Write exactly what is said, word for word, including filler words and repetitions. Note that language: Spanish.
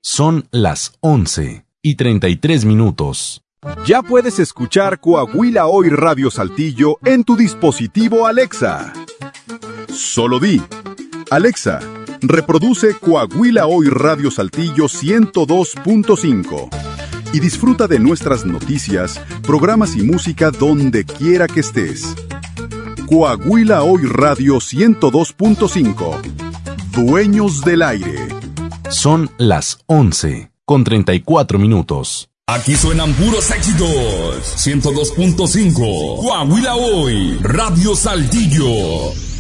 Son las once y treinta y tres minutos. Ya puedes escuchar Coahuila Hoy Radio Saltillo en tu dispositivo Alexa. Solo di: Alexa, reproduce Coahuila Hoy Radio Saltillo ciento dos punto cinco y disfruta de nuestras noticias, programas y música donde quiera que estés. Coahuila Hoy Radio ciento dos punto cinco. Dueños del aire. Son las once con treinta y cuatro minutos. Aquí suenan puros éxitos. ciento dos punto cinco. Coahuila Hoy Radio Saltillo.